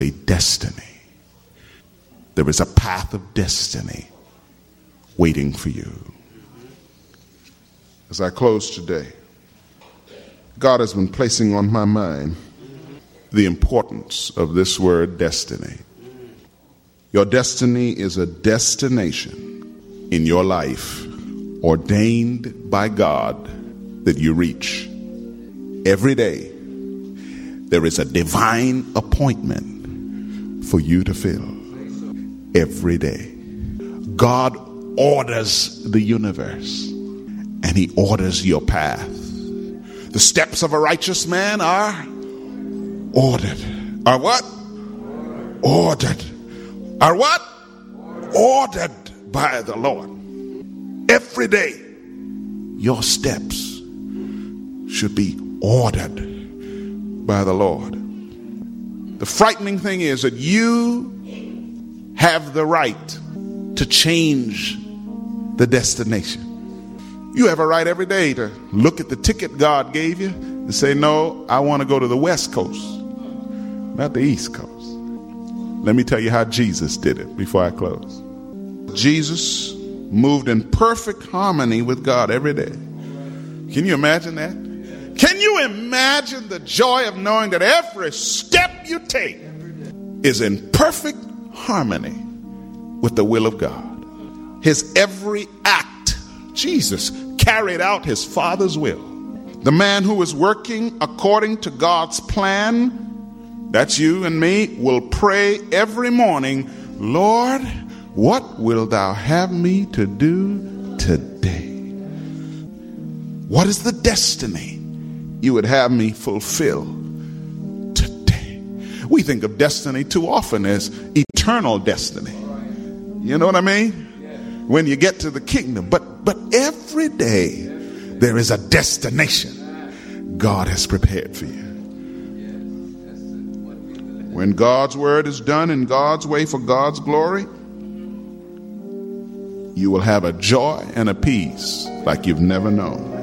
a destiny. There is a path of destiny waiting for you. As I close today, God has been placing on my mind the importance of this word destiny. Your destiny is a destination in your life ordained by God that you reach. Every day, there is a divine appointment for you to fill. Every day. God orders the universe, and he orders your path. The steps of a righteous man are ordered. Are what? Ordered. Are what? Ordered by the Lord. Every day, your steps should be ordered by the Lord. The frightening thing is that you have the right to change the destination. You have a right every day to look at the ticket God gave you and say, no, I want to go to the West Coast, not the East Coast. Let me tell you how Jesus did it before I close. Jesus moved in perfect harmony with God every day. Can you imagine that? Can you imagine the joy of knowing that every step you take is in perfect harmony with the will of God? His every act, Jesus carried out his Father's will. The man who is working according to God's plan, that's you and me, will pray every morning, Lord, what will thou have me to do today? What is the destiny you would have me fulfill today? We think of destiny too often as eternal destiny. You know what I mean? When you get to the kingdom. But every day there is a destination God has prepared for you. When God's word is done in God's way for God's glory, you will have a joy and a peace like you've never known.